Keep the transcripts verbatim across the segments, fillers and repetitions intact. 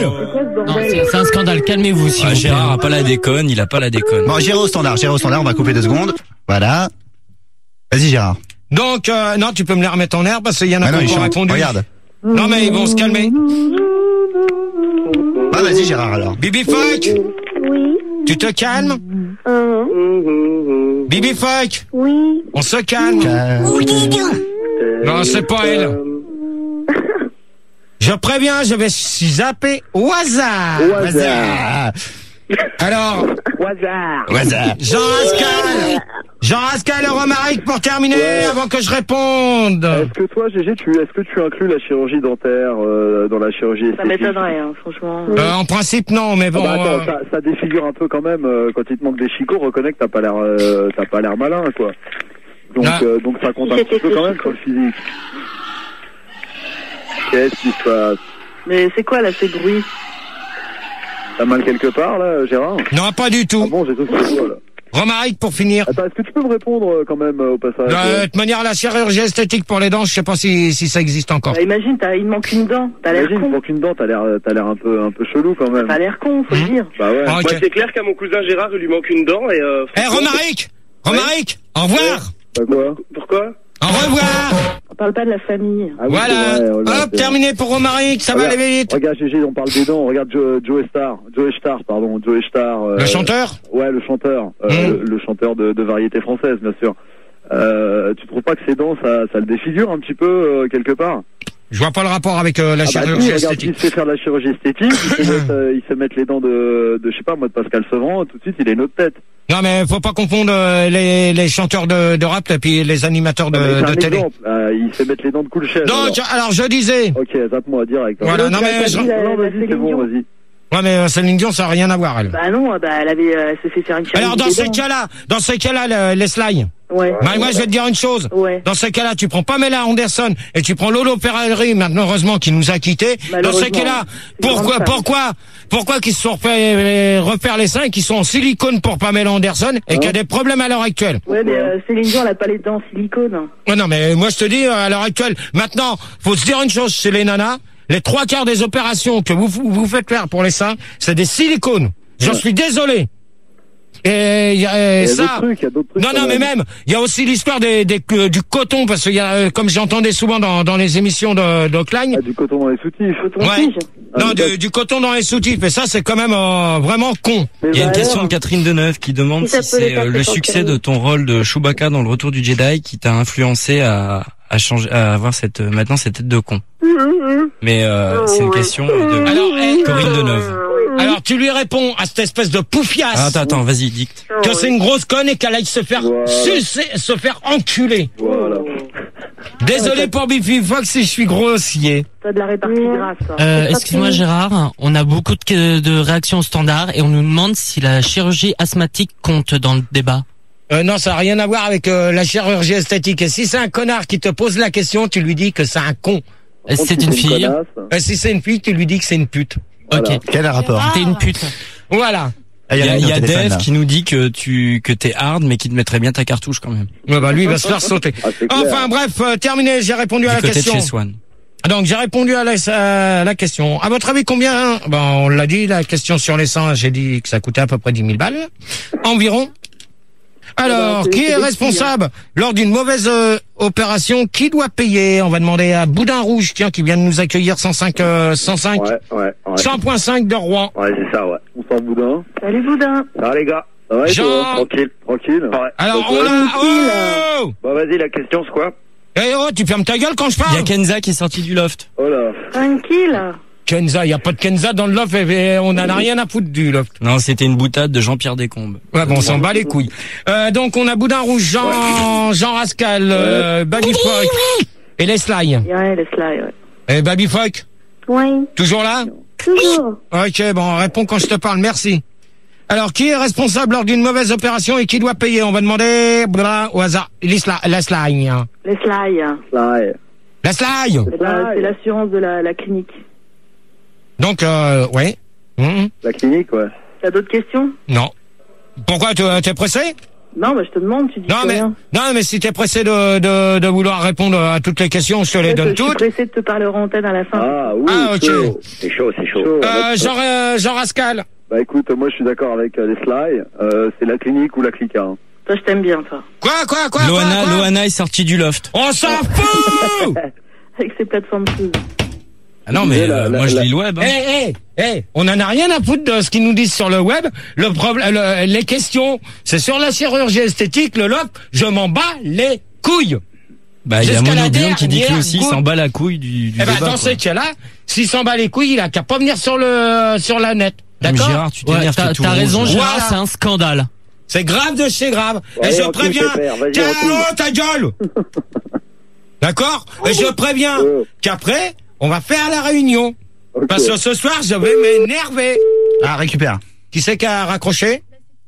Non, c'est, c'est un scandale. Calmez-vous, si Ah, vous Gérard plaît. a pas la déconne, il a pas la déconne. Bon, j'irai au standard, j'irai au standard, on va couper deux secondes. Voilà. Vas-y, Gérard. Donc, euh, non, tu peux me les remettre en air parce qu'il y en a Ah non, qui il ont chante. répondu. Regarde. Non, mais ils vont se calmer. Ah, vas-y, Gérard, alors. Bibi Fuck, Oui. tu te calmes? Euh, Bibi Fuck, oui. on se calme. Non, c'est pas elle. Je préviens, je vais zapper au hasard. Au hasard. Alors, Au hasard. Au hasard. Jean Rascal, Jean Rascal et Romaric pour terminer Ouais. avant que je réponde. Est-ce que toi, Gégé, tu, est-ce que tu inclus la chirurgie dentaire euh, dans la chirurgie Ça esthétique? m'étonnerait, hein, franchement. Euh, en principe, non, mais bon. Ah bah attends, euh, ça, ça défigure un peu quand même. euh, quand il te manque des chicots, reconnais que t'as pas l'air, euh, t'as pas l'air malin, quoi. Donc, Ah. euh, donc ça compte un petit peu quand même sur le physique. Qu'est-ce qui se passe? Mais c'est quoi, là, ces bruits? T'as mal quelque part, là, Gérard? Non, pas du Ah tout. bon, j'ai tout ce que toi, là. Romaric pour finir. Attends, est-ce que tu peux me répondre euh, quand même euh, au passage? Euh, de toute manière, la chirurgie esthétique pour les dents, je sais pas si, si ça existe encore. Bah, imagine, t'as, il te manque une dent. T'as l'air Imagine, il con. manque une dent, t'as l'air, t'as l'air un peu, un peu chelou quand même. T'as l'air con, faut le dire. Bah ouais. Ah, ok. Moi, c'est clair qu'à mon cousin Gérard, il lui manque une dent et euh, Eh, franchement, Romaric Romaric, au revoir. Bah quoi? pourquoi? Au revoir. On parle pas de la famille. Ah oui, Voilà. c'est vrai, oh là, Hop, c'est- terminé pour Romaric, ça va Regarde, aller vite. Regarde, Gégé, on parle des dents. Regarde Joe, Joe Star. Joe Star, pardon. Joe Star. euh, Le chanteur Ouais, le chanteur. Euh, Mmh. le, le chanteur de, de variété française, bien sûr. Euh, tu trouves pas que ses dents, ça, ça le défigure un petit peu, euh, quelque part? Je vois pas le rapport avec euh, la Ah bah chirurgie si, regarde, esthétique. s'il se fait faire de la chirurgie esthétique, il se met, euh, il se met les dents de, de, je sais pas, moi, de Pascal Sevran, tout de suite, il a une autre tête. Non, mais faut pas confondre euh, les, les chanteurs de, de rap et puis les animateurs de, Non, mais c'est de un télé. exemple. Euh, il se met les dents de cool chef. Donc, alors je disais. Ok, zappe-moi direct. Voilà, non, L'autre, mais t'as je- dit la- Non, la vas-y, c'est Céline bon, Dion. vas-y. Ouais, mais euh, Céline Dion, ça n'a rien à voir, elle. Bah non, bah elle avait, euh, elle s'est fait faire une chirurgie Alors dans des ces dents. cas-là, dans ces cas-là, le- les slides. Ouais. Bah, moi, je vais te dire une chose. Ouais. Dans ces cas-là, tu prends Pamela Anderson et tu prends Lolo Ferrari, maintenant, heureusement, qui nous a quittés. Dans Malheureusement. ces cas-là, C'est une pourquoi, grande femme. pourquoi, pourquoi qu'ils se sont refait, refaire les seins et qu'ils sont en silicone pour Pamela Anderson et qu'il y a des problèmes à l'heure actuelle? Ouais, mais euh, Céline Dion, elle a pas les dents en silicone. Ouais, non, mais moi, je te dis, à l'heure actuelle, maintenant, faut se dire une chose chez les nanas. Les trois quarts des opérations que vous, vous faites faire pour les seins, c'est des silicones. J'en suis désolé. Et, y a, et Il y a ça. d'autres trucs, il y a d'autres trucs. Non, quand non, mais même, il y a aussi l'histoire des, des, euh, du coton, parce qu'il y a, euh, comme j'entendais souvent dans, dans les émissions de, de Klein, Ah, du coton dans les soutifs. Ton Ouais. tige. non, Ah, du, du coton dans les soutifs, et ça, c'est quand même euh, vraiment con. Mais Il y a une bah question alors, de Catherine Deneuve qui demande Si ça si peut les c'est euh, faire le sur succès le de ton rôle de Chewbacca dans le Retour du Jedi qui t'a influencé à, à changer, à avoir cette, euh, maintenant cette tête de con. Mais euh, c'est une question de Alors, eh, Corinne Deneuve. alors, tu lui réponds à cette espèce de poufiasse Ah, attends, attends, vas-y, dicte. que c'est une grosse conne et qu'elle aille se faire Voilà. sucer, se faire enculer. Voilà. Désolé pour Biffy Fox si je suis grossier. T'as de la répartie grasse, toi. Euh, pas excuse-moi fini. Gérard, on a beaucoup de, de réactions au standard et on nous demande si la chirurgie asthmatique compte dans le débat. Euh, non, ça n'a rien à voir avec euh, la chirurgie esthétique. Et si c'est un connard qui te pose la question, tu lui dis que c'est un con. Est-ce que c'est une fille? connasse. Et si c'est une fille, tu lui dis que c'est une pute. Voilà. Ok. Quel rapport? T'es une pute. Voilà. Ah, Il y a, une il y au a téléphone, Dave là. qui nous dit que tu que t'es hard mais qui te mettrait bien ta cartouche quand même. Ouais, bah lui, il va se faire sauter. Ah, c'est clair. Enfin bref, euh, terminé, j'ai répondu à Du la côté question. de chez Swan. Donc j'ai répondu à la, à la question. À votre avis, combien? Ben, on l'a dit, la question sur les seins, j'ai dit que ça coûtait à peu près dix mille balles. Environ. Alors, c'est- qui c'est est des responsable lors d'une mauvaise euh, opération? Qui doit payer? On va demander à Boudin Rouge, tiens, qui vient de nous accueillir cent cinq, euh, cent cinq, Ouais, ouais, ouais. cent virgule cinq de Rouen. Ouais, c'est ça, ouais. On s'en boudin. Salut, Boudin. Ça va, les gars? Ça va, et Jean. toi? Tranquille. Tranquille. Ouais. Alors, Donc, on ouais. a... Oh Bah, vas-y, la question, c'est quoi? Eh oh, tu fermes ta gueule quand je Il y a parle. Kenza qui est sorti du loft. Oh là. Tranquille. Kenza, il y a pas de Kenza dans le loft, et, et on en a rien à foutre du loft. Non, c'était une boutade de Jean-Pierre Descombes. Ouais, bon, on s'en bat les couilles. Euh, donc, on a Boudin Rouge, Jean, Jean Rascal, euh, Baby Fock et Leslie. Ouais, laisse-la, ouais. Et Baby Fock, Oui, toujours là? toujours. Ok, bon, réponds quand je te parle, merci. Alors, qui est responsable lors d'une mauvaise opération et qui doit payer? On va demander, blah, au hasard, Leslie. Leslie. Laisse-la. Là, ouais. Leslie. C'est la- c'est l'assurance de la, la clinique. Donc, euh, ouais. Mhm. La clinique, ouais. T'as d'autres questions? Non. Pourquoi, tu es pressé? Non, mais je te demande, tu dis Non, mais, rien. non, mais si t'es pressé de, de, de vouloir répondre à toutes les questions, je te les donne Je suis toutes. pressé de te parler en antenne à la fin. Ah oui, Ah, ok. chaud. C'est chaud, c'est chaud. Chaud, Euh, avec- Jean, euh, Jean Rascal. Bah écoute, moi je suis d'accord avec euh, les Sly, euh, c'est la clinique ou la clica. Hein. Toi, je t'aime bien, toi. Quoi, quoi, quoi, Loana, quoi, quoi Loana est sortie du loft. On s'en fout! Avec ces plateformes chaudes. Ah non, mais La- euh, la- moi je la- lis le web. Eh, Hein. eh, eh, on en a rien à foutre de ce qu'ils nous disent sur le web. Le problème, le- les questions, c'est sur la chirurgie esthétique, le loft, je m'en bats les couilles. Bah, il y a Jusqu'à la Monoblion qui dit que lui dernière aussi il goutte. s'en bat la couille du, du Eh ben, débat. dans quoi. ces cas-là, s'il s'en bat les couilles, il a qu'à pas venir sur le, sur la net. Mais D'accord? Gérard, tu Ouais, t'énerves, t'as t'es tout t'as rouge. raison, Gérard, Voilà. c'est un scandale. C'est grave de chez grave. Et Ouais, je Antoine, préviens, Pépère, vas-y, K Antoine. O ta gueule. D'accord? Et je préviens Euh. qu'après, on va faire la réunion. Ok. Parce que ce soir, je vais m'énerver. Ah, récupère. Qui c'est qui a raccroché?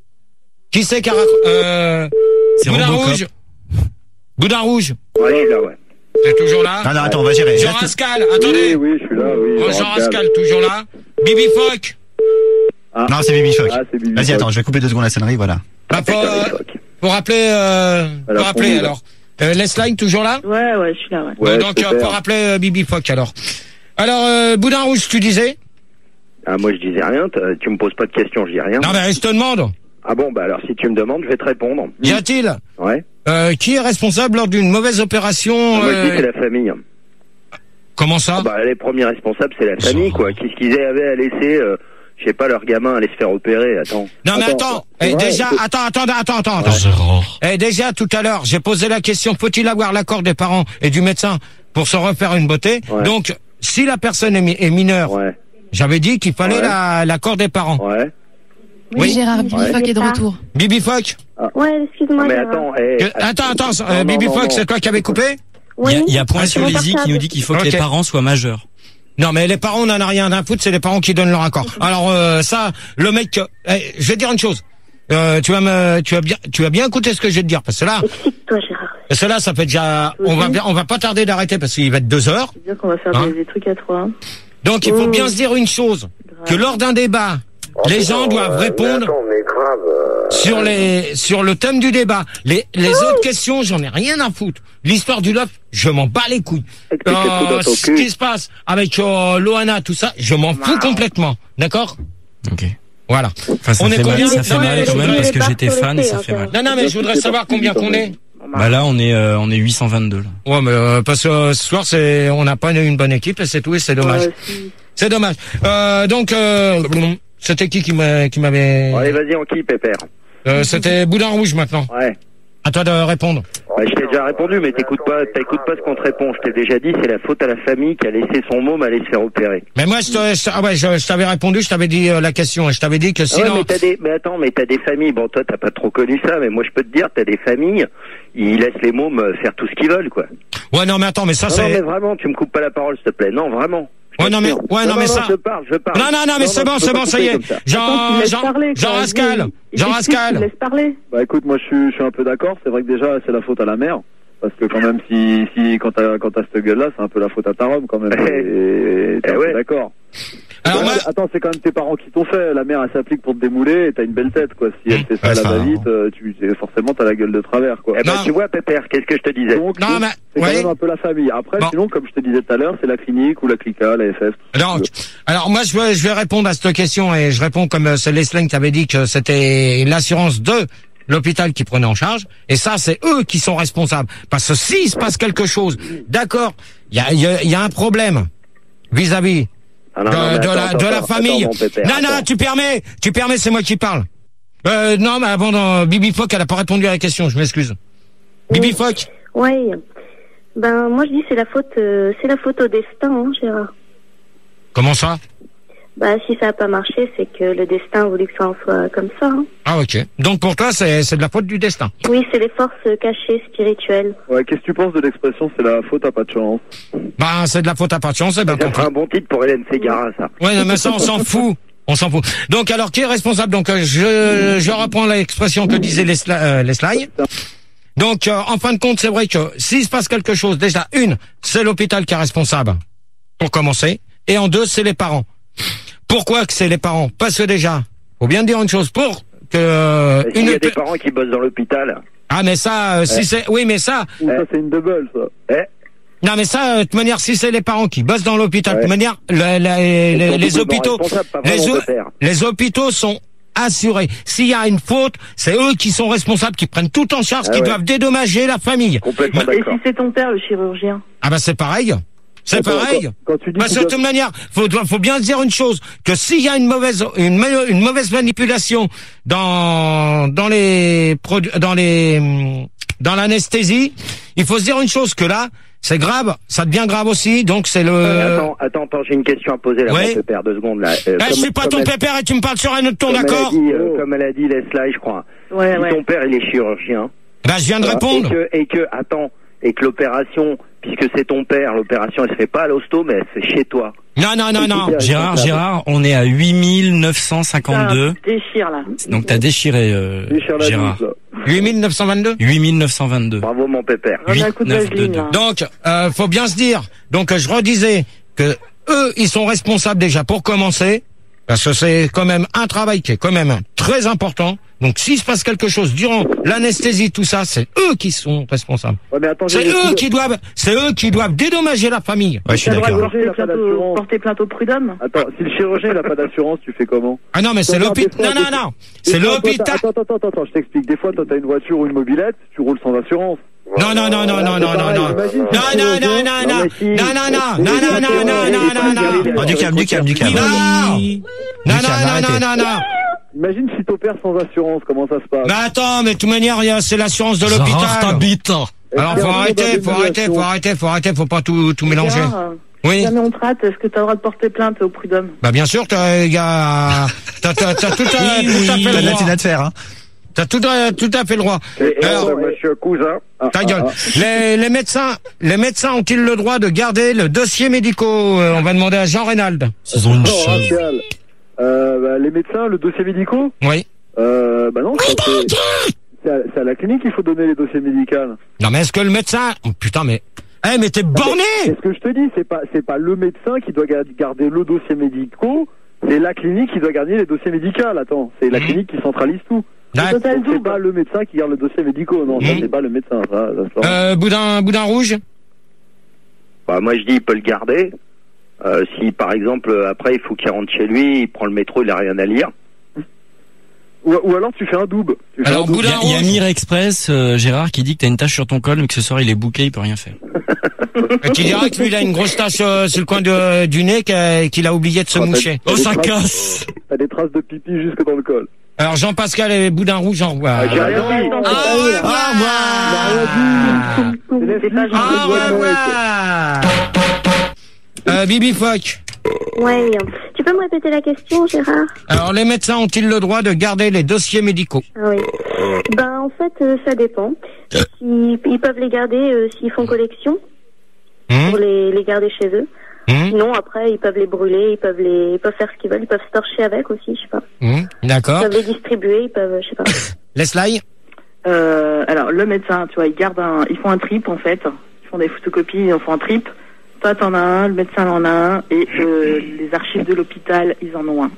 Qui c'est qui a raccroché? Euh, C'est Boudin Robocop. Rouge. Boudin Rouge. Ouais, là, ouais. T'es toujours là? Non, non, attends, on va gérer. Jean Reste- Rascal, attendez. Oui, oui, je suis là, oui. Oh, Jean Rascal, toujours là. Bibi Fock. Ah. Non, c'est Bibi Fock. Ah, c'est Bibi Vas-y, Fock. attends, je vais couper deux secondes la sonnerie, voilà. Bah, faut, euh, faut rappeler, euh, Elle a faut rappeler fondu, là. alors. Euh, Lesline, toujours là? Ouais, ouais, je suis là, ouais. Ouais, Donc, euh, super. faut rappeler euh, Bibi Fock alors. Alors, euh, Boudin Rouge, tu disais? Ah, moi, je disais rien. t- Tu me poses pas de questions, je dis rien. Non, mais je te demande. Ah bon, bah alors, si tu me demandes, je vais te répondre. Y a-t-il, Ouais. euh, qui est responsable lors d'une mauvaise opération? Moi, je dis euh, c'est la famille. Comment ça? Bah, les premiers responsables, c'est la famille, Ça. quoi. Qu'est-ce qu'ils avaient à laisser, euh, je sais pas, leur gamin aller se faire opérer, attends. Non, mais Attends, attends. c'est Eh, vrai, déjà, c'est- attends, attends, attends, attends, attends. Gérard. Eh, déjà, tout à l'heure, j'ai posé la question, faut-il avoir l'accord des parents et du médecin pour se refaire une beauté? Ouais. Donc, si la personne est, mi- est mineure, Ouais, j'avais dit qu'il fallait Ouais. la- l'accord des parents. ouais. Oui. Gérard, Bibi Ouais. Fock est de retour. Bibi Fock? Ouais, excuse-moi. Non, mais Gérard. attends, eh, Que- Attends, attends, euh, non, Bibi non, Fock, non. c'est toi qui avais coupé? Il y a, Oui. il y a Point Ah, sur c'est les mon i qui portable. nous dit qu'il faut Ok. que les parents soient majeurs. Non, mais les parents, on n'en a rien à foutre, c'est les parents qui donnent leur accord. Alors, euh, ça, le mec, euh, eh, je vais te dire une chose. Euh, tu vas me, tu vas bien, tu vas bien écouter ce que je vais te dire, parce que là, Excite-toi, Gérard. parce que là, ça fait déjà, on va bien, on va pas tarder d'arrêter parce qu'il va être deux heures. C'est-à-dire qu'on va faire Hein des, des trucs à trois. Hein. Donc, il faut Mmh. bien se dire une chose, que lors d'un débat, les gens doivent répondre sur les, sur le thème du débat. Les, les autres questions, j'en ai rien à foutre. L'histoire du loft, je m'en bats les couilles. Avec tes coups dans ton ce cul. qui se passe avec euh, Loana, tout ça, je m'en fous complètement. D'accord? Ok. Voilà. Enfin, ça On est fait mal, combien ça fait Ouais, mal mais quand même les parce que barres j'étais sur les fan et T, ça hein, fait mal. Non, non, mais je voudrais savoir combien qu'on est. Bah là, on est, euh, on est huit cent vingt-deux là. Ouais, mais euh, parce que euh, ce soir, c'est, on n'a pas une, une bonne équipe et c'est tout et c'est dommage. Ouais, si. C'est dommage. Euh, donc, euh, c'était qui qui m'a- qui m'avait... Bon, allez, vas-y, en qui, Pépère? Euh, c'était Boudin Rouge maintenant. Ouais. À toi de répondre. Ouais, je t'ai déjà répondu, mais t'écoutes pas, t'écoutes pas ce qu'on te répond. Je t'ai déjà dit, c'est la faute à la famille qui a laissé son môme aller se faire opérer. Mais moi, je, te- je- ah ouais, je, je t'avais répondu, je t'avais dit euh, la question et je t'avais dit que Ah ouais, sinon... mais t'as des, mais attends, mais t'as des familles. Bon, toi, t'as pas trop connu ça, mais moi, je peux te dire, t'as des familles, ils laissent les mômes euh, faire tout ce qu'ils veulent, quoi. Ouais, non, mais attends, mais ça, Non, non, mais c'est... vraiment, tu me coupes pas la parole, s'il te plaît. Non, vraiment. Je Ouais, non, mais, t'assure. ouais, non, mais ça... Je parle, je parle. Non, non, non, mais c'est bon, je peux c'est pas bon, ça couper y est. comme ça. Attends, tu Jean, laisses Jean, parler, Jean quoi. Rascal, Il- Jean il t'explique, Rascal. tu laisses parler. Bah écoute, moi je suis, je suis un peu d'accord. C'est vrai que déjà c'est la faute à la mère. Parce que quand même, si, si quand t'as quand t'as cette gueule-là, c'est un peu la faute à ta robe quand même. Et, et t'es Eh un peu ouais. d'accord. Alors, Ouais, moi... Attends, c'est quand même tes parents qui t'ont fait. La mère, elle s'applique pour te démouler et t'as une belle tête, quoi. Si elle fait ça Ouais, à la ça, va-vite, euh, tu, c'est- forcément, t'as la gueule de travers, quoi. Eh ben, Non. tu vois, Pépère, qu'est-ce que je te disais? Donc, Non, mais... c'est quand Ouais. même un peu la famille. Après, Bon. sinon, comme je te disais tout à l'heure, c'est la clinique ou la clica, la F F. Donc, alors moi je vais, je vais répondre à cette question et je réponds comme euh, c'est Leslie qui avait dit que c'était l'assurance de l'hôpital qui prenait en charge et ça c'est eux qui sont responsables parce que s'il se passe quelque chose, d'accord, il y a, il y, a, il y a un problème vis-à-vis Ah, non, de, non, mais de attends, la, attends, de la attends, famille. attends, mon Pépère, non non, attends. tu permets, tu permets, c'est moi qui parle. Euh, non mais avant non, Bibi Fock elle a pas répondu à la question, je m'excuse. Bibi Oui. Fock. Ouais. Ben, moi, je dis c'est la faute, euh, c'est la faute au destin, hein, Gérard. Comment ça? Bah, si ça a pas marché, c'est que le destin a voulu que ça en soit comme ça. Hein. Ah ok. Donc pour toi c'est c'est de la faute du destin. Oui, c'est les forces cachées spirituelles. Ouais, qu'est-ce que tu penses de l'expression c'est la faute à pas de chance? Bah c'est de la faute à pas de chance, et ben Ça tant pis. fera un bon titre pour Hélène Ségara, ça. Ouais, non, mais ça, on s'en fout. On s'en fout. Donc, alors, qui est responsable? Donc, euh, je, je reprends l'expression que disait Lesla- euh, Leslie. Donc, euh, en fin de compte, c'est vrai que s'il se passe quelque chose, déjà, une, c'est l'hôpital qui est responsable, pour commencer. Et en deux, c'est les parents. Pourquoi que c'est les parents? Parce que déjà, faut bien dire une chose, pour que euh, Il une y a des parents qui bossent dans l'hôpital. ah mais ça, euh, si Eh. c'est, oui mais ça, Ou ça, c'est une double, ça. Eh, non mais ça, euh, de toute manière, si c'est les parents qui bossent dans l'hôpital, de Ouais. toute manière, le- le- les, ils sont les doublement hôpitaux, responsables, pas les, vraiment o- de père. les hôpitaux sont assurés. S'il y a une faute, c'est eux qui sont responsables, qui prennent tout en charge, Ah qui ouais. doivent dédommager la famille. Complètement Et d'accord. si c'est ton père, le chirurgien? Ah bah c'est pareil. C'est Attends, pareil. Quand, quand tu dis Parce qu'ils que de doivent- toute manière, faut, faut bien se dire une chose, que s'il y a une mauvaise, une, ma- une mauvaise manipulation dans, dans les produits, dans les, hum, dans l'anesthésie, il faut se dire une chose, que là, c'est grave, ça devient grave aussi, donc c'est le... Euh, Attends, attends, attends, j'ai une question à poser là, Oui. mon père, deux secondes là. Euh, Eh, comme- je suis pas comme ton elle- pépère et tu me parles sur un autre ton, comme elle a d'accord? dit, euh, Comme elle a dit Leslie, je crois. Ouais, si ouais. ton père il est chirurgien. Bah, je viens de voilà, répondre. Et que, et que, attends, et que l'opération, puisque c'est ton père, l'opération elle se fait pas à l'hosto, mais elle se fait chez toi. Non, non, non, non. Gérard, Gérard, on est à huit mille neuf cent cinquante-deux. Ça déchire, là. Donc t'as déchiré, euh, Déchire la Gérard. douce, là. huit mille neuf cent vingt-deux? huit mille neuf cent vingt-deux. Bravo mon pépère. On a un coup de neuf, vaseline, deux, là. Donc, euh, faut bien se dire. Donc, euh, je redisais que eux, ils sont responsables déjà pour commencer, parce que c'est quand même un travail qui est quand même très important. Donc, s'il se passe quelque chose durant l'anesthésie, tout ça, c'est eux qui sont responsables. Ouais, mais attends, C'est j'ai- eux qui doivent, c'est eux qui doivent dédommager la famille. Ouais, je suis T'as le droit de d'accord. porter Il a pas plainte au, d'assurance. porter plainte au prud'homme? Attends, si le chirurgien il a pas d'assurance, tu fais comment? Ah non, mais c'est Attends, l'hôpital. des Non, fois, non, des- non. Des C'est fois, toi, l'hôpital. t'as- Attends, attends, attends, attends, je t'explique. Des fois, toi, t'as une voiture ou une mobilette, tu roules sans assurance. Non, non, non, non, non, non, non, non. Non, Imagine, non, non, non, non. mais si- Non, non, non, non, non, non, non, non, non, non. Oh, du calme, du calme, du calme. Non. Non, Du non, calme, non, arrêtez. non, non, non. Imagine si t'opères sans assurance, comment ça se passe? Mais attends, mais de toute manière, il y a- c'est l'assurance de Gérard, l'hôpital. t'habites. Alors, Est-ce faut qu'il y a un arrêter, nombre faut arrêter, faut d'évaluation arrêter, faut arrêter, faut pas tout, tout mélanger. Gérard, euh, Oui. Si jamais on te rate, est-ce que t'as le droit de porter plainte au prud'homme? Bah, bien sûr, t'as, y a, t'as, t'as, t'as tout à, tout à fait T'as de le la droit. thune à te faire, hein. T'as tout à, tout à fait le droit. Et, et Alors, euh, monsieur cousin, Ah, ta ah, gueule. ah. Les, les médecins, les médecins ont-ils le droit de garder le dossier médical? Euh, On va demander à Jean Reynald. Ils ont une Oh, chance. Rachel. Euh, bah, les médecins, le dossier médical? Oui. Euh, bah non, ça, c'est, c'est à, c'est à la clinique qu'il faut donner les dossiers médicaux. Non, mais est-ce que le médecin, oh, putain, mais, eh, mais t'es borné! C'est ce que je te dis, c'est pas, c'est pas le médecin qui doit ga- garder le dossier médical, c'est la clinique qui doit garder les dossiers médicaux. Attends, c'est la Mhm. clinique qui centralise tout. D'accord. Total Donc, c'est double. pas le médecin qui garde le dossier médical, non, ça Mhm. c'est pas le médecin, ça, ça, ça. Euh, boudin, boudin rouge? bah, moi je dis il peut le garder. Euh, si par exemple euh, après il faut qu'il rentre chez lui, il prend le métro, il a rien à lire. Ou, ou alors tu fais un double. Tu fais Alors, un double. Il y a, il y a Rouge. Mire Express, euh, Gérard, qui dit que t'as une tache sur ton col, mais que ce soir il est bouqué, il peut rien faire. Et tu diras que lui, il a une grosse tache euh, sur le coin de, du nez qu'a- qu'il a oublié de se Ah, t'as- moucher. t'as Oh, des ça traces- casse! T'as des traces de pipi jusque dans le col. Alors, Jean-Pascal et boudin rouge, en revoir. Ah, j'ai rien Ouais, dit. non, Ah, c'est ouais, pas ouais, ouais. C'est pas Ah, gentil. ouais, ouais. Euh, Bibi Fock. Ouais. Tu peux me répéter la question, Gérard? Alors, les médecins ont-ils le droit de garder les dossiers médicaux? Ah oui. Ben, en fait, euh, ça dépend. Ils, ils peuvent les garder euh, s'ils font collection, Hum, pour les, les garder chez eux. hum, Sinon, après, ils peuvent les brûler, ils peuvent les, ils peuvent faire ce qu'ils veulent, ils peuvent se torcher avec aussi, je sais pas. hum, Ils D'accord. peuvent les distribuer, ils peuvent, je sais pas. Leslie. Euh, alors, le médecin, tu vois, ils gardent un, ils font un trip, en fait. Ils font des photocopies, ils en font un trip. Toi, t'en as un, le médecin en a un, et euh, les archives de l'hôpital, ils en ont un.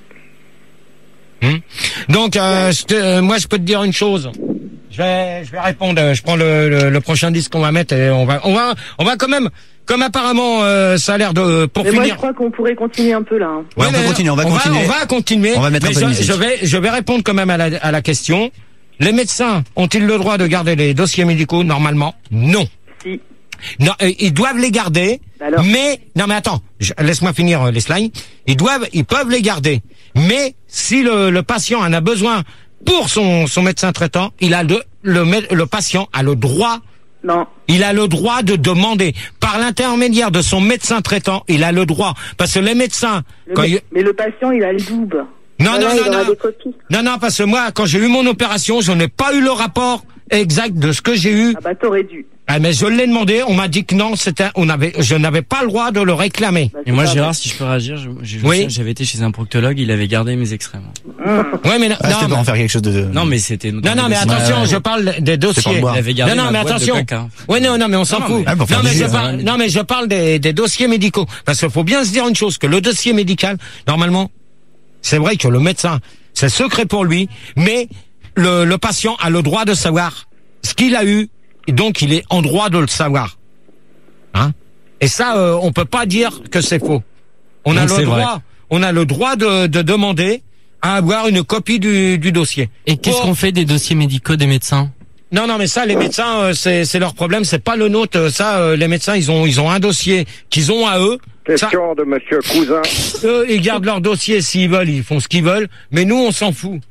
Donc, euh, je te- euh, moi, je peux te dire une chose. Je vais, je vais répondre. euh, Je prends le, le, le prochain disque qu'on va mettre et on va, on va, on va quand même, comme apparemment euh, ça a l'air de pour Mais moi, je finir. crois qu'on pourrait continuer un peu, là. hein. Ouais, on peut mais continuer, on va continuer. On va continuer. On va mettre un mais peu de je, musique. je vais, je vais répondre quand même à la, à la question. Les médecins ont-ils le droit de garder les dossiers médicaux? Normalement, non. Si. Non, euh, ils doivent les garder. Alors Mais non, mais attends, je- laisse-moi finir euh, les slides. Ils doivent, ils peuvent les garder. Mais si le, le patient en a besoin pour son, son médecin traitant, il a le, le, mé- le patient a le droit. Non. Il a le droit de demander par l'intermédiaire de son médecin traitant. Il a le droit parce que les médecins. Le Quand mé- il- Mais le patient, il a le double. Non, Voilà, non, il non, aura non. des copies. Non, non, parce que moi, quand j'ai eu mon opération, je n'ai pas eu le rapport exact de ce que j'ai eu. Ah bah, t'aurais dû. Ah, mais je l'ai demandé. On m'a dit que non, c'était, on avait, je n'avais pas le droit de le réclamer. Bah, Et c'est moi, pas Gérard, si je peux réagir, je- j'ai- je me Oui. souviens, j'avais été chez un proctologue, il avait gardé mes extraits. moi. Ouais, mais non, Ah, non, c'était mais- pour en faire quelque chose de... Non, mais c'était... non, non, mais Ouais, attention, ouais. je parle des pour dossiers. le boire. Il avait gardé Non, non, ma mais boîte de attention. caca. Ouais, non, non, mais on s'en Non, fout. mais- Ah, pour faire non, mais du je jus, parle, non, mais je parle des, des dossiers médicaux. Parce qu'il faut bien se dire une chose, que le dossier médical, normalement, c'est vrai que le médecin, c'est secret pour lui, mais le, le patient a le droit de savoir ce qu'il a eu, et donc il est en droit de le savoir. Hein? Et ça, euh, on peut pas dire que c'est faux. On Donc a c'est le droit, vrai. on a le droit de, de demander à avoir une copie du, du dossier. Et qu'est-ce Pour- qu'on fait des dossiers médicaux des médecins? Non, non, mais ça, les médecins, euh, c'est, c'est leur problème, c'est pas le nôtre. Ça, euh, les médecins, ils ont, ils ont un dossier qu'ils ont à eux. Ça, Question de Monsieur Cousin. eux, ils gardent leur dossier s'ils veulent, ils font ce qu'ils veulent. Mais nous, on s'en fout.